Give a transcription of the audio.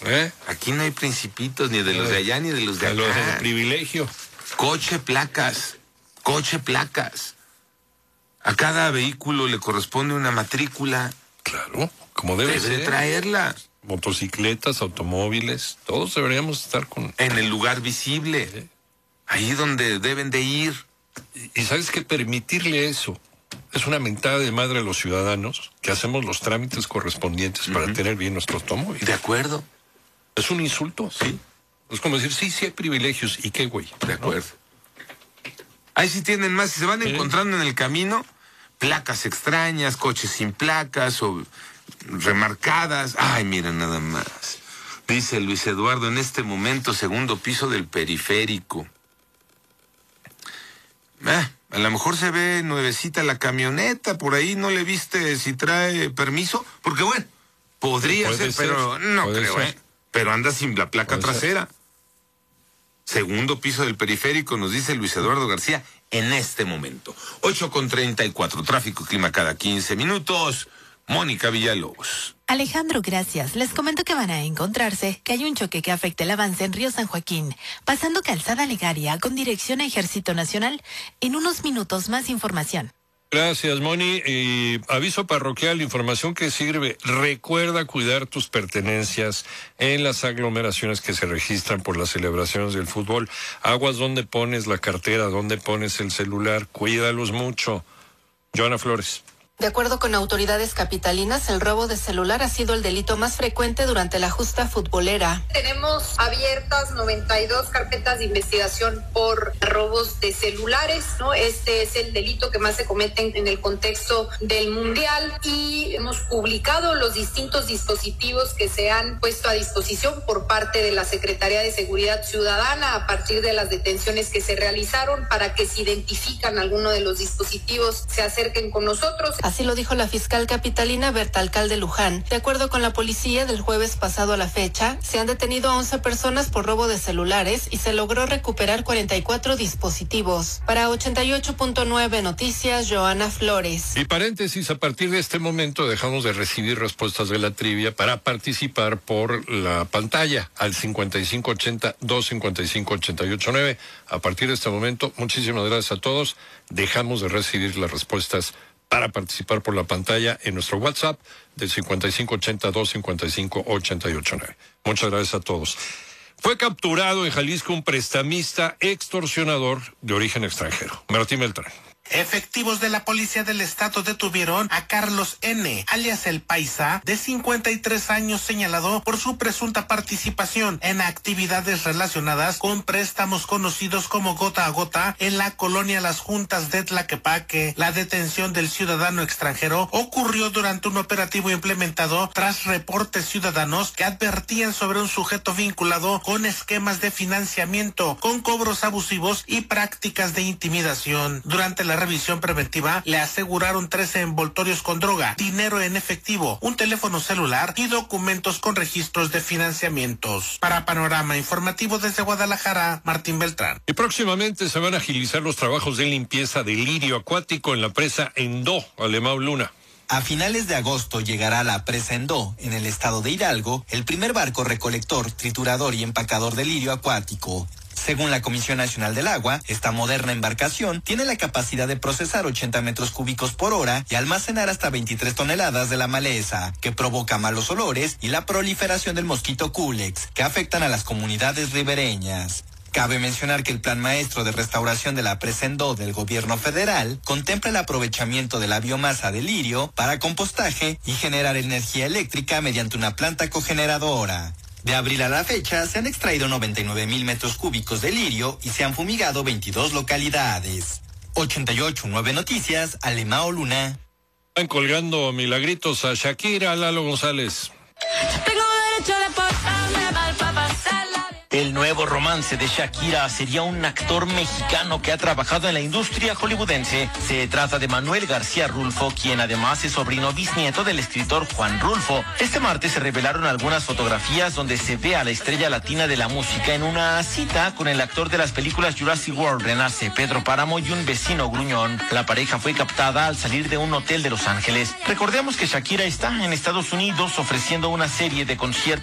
Aquí no hay principitos ni de los de allá ni de los de acá. Los de privilegio. Coche, placas. A cada vehículo le corresponde una matrícula. Claro, como debe ser. Debe traerla. Motocicletas, automóviles, todos deberíamos estar en el lugar visible. Sí. Ahí donde deben de ir. Y sabes que permitirle eso es una mentada de madre a los ciudadanos que hacemos los trámites correspondientes para tener bien nuestro automóvil. De acuerdo. Es un insulto. Sí. Es como decir, sí hay privilegios. ¿Y qué, güey? De acuerdo. Ahí sí tienen más. Si se van encontrando en el camino, placas extrañas, coches sin placas o remarcadas. Ay, mira nada más. Dice Luis Eduardo, en este momento, segundo piso del periférico. A lo mejor se ve nuevecita la camioneta, por ahí no le viste si trae permiso, porque bueno, podría ser, pero no creo, pero anda sin la placa trasera. Segundo piso del periférico, nos dice Luis Eduardo García, en este momento. 8:34, tráfico y clima cada 15 minutos. Mónica Villalobos. Alejandro, gracias. Les comento que van a encontrarse que hay un choque que afecta el avance en Río San Joaquín, pasando Calzada Legaria con dirección a Ejército Nacional. En unos minutos más información. Gracias, Moni. Aviso parroquial, información que sirve. Recuerda cuidar tus pertenencias en las aglomeraciones que se registran por las celebraciones del fútbol. Aguas donde pones la cartera, donde pones el celular. Cuídalos mucho. Joana Flores. De acuerdo con autoridades capitalinas, el robo de celular ha sido el delito más frecuente durante la justa futbolera. Tenemos abiertas 92 carpetas de investigación por robos de celulares, ¿no? Este es el delito que más se cometen en el contexto del Mundial y hemos publicado los distintos dispositivos que se han puesto a disposición por parte de la Secretaría de Seguridad Ciudadana a partir de las detenciones que se realizaron para que si identifican alguno de los dispositivos se acerquen con nosotros. Así lo dijo la fiscal capitalina Berta Alcalde Luján. De acuerdo con la policía, del jueves pasado a la fecha, se han detenido a 11 personas por robo de celulares y se logró recuperar 44 dispositivos. Para 88.9 Noticias, Joana Flores. Y paréntesis, a partir de este momento dejamos de recibir respuestas de la trivia para participar por la pantalla al 5580-255-889. A partir de este momento, muchísimas gracias a todos. Dejamos de recibir las respuestas para participar por la pantalla en nuestro WhatsApp del 5580-255-889. Muchas gracias a todos. Fue capturado en Jalisco un prestamista extorsionador de origen extranjero. Martín Beltrán. Efectivos de la Policía del Estado detuvieron a Carlos N., alias El Paisa, de 53 años, señalado por su presunta participación en actividades relacionadas con préstamos conocidos como gota a gota en la colonia Las Juntas de Tlaquepaque. La detención del ciudadano extranjero ocurrió durante un operativo implementado tras reportes ciudadanos que advertían sobre un sujeto vinculado con esquemas de financiamiento, con cobros abusivos y prácticas de intimidación. Durante la revisión preventiva le aseguraron 13 envoltorios con droga, dinero en efectivo, un teléfono celular y documentos con registros de financiamientos. Para Panorama Informativo desde Guadalajara, Martín Beltrán. Y próximamente se van a agilizar los trabajos de limpieza de lirio acuático en la presa Endó, Alemão Luna. A finales de agosto llegará a la presa Endó, en el estado de Hidalgo, el primer barco recolector, triturador y empacador de lirio acuático. Según la Comisión Nacional del Agua, esta moderna embarcación tiene la capacidad de procesar 80 metros cúbicos por hora y almacenar hasta 23 toneladas de la maleza, que provoca malos olores y la proliferación del mosquito Culex, que afectan a las comunidades ribereñas. Cabe mencionar que el Plan Maestro de Restauración de la Presa Endó del Gobierno Federal contempla el aprovechamiento de la biomasa de lirio para compostaje y generar energía eléctrica mediante una planta cogeneradora. De abril a la fecha, se han extraído 99,000 metros cúbicos de lirio y se han fumigado 22 localidades. 88.9 Noticias, Alemão Luna. Están colgando milagritos a Shakira, Lalo González. Tengo derecho de portarme mal para pasarla. El nuevo romance de Shakira sería un actor mexicano que ha trabajado en la industria hollywoodense. Se trata de Manuel García Rulfo, quien además es sobrino bisnieto del escritor Juan Rulfo. Este martes se revelaron algunas fotografías donde se ve a la estrella latina de la música en una cita con el actor de las películas Jurassic World, Renace, Pedro Páramo y un vecino gruñón. La pareja fue captada al salir de un hotel de Los Ángeles. Recordemos que Shakira está en Estados Unidos ofreciendo una serie de conciertos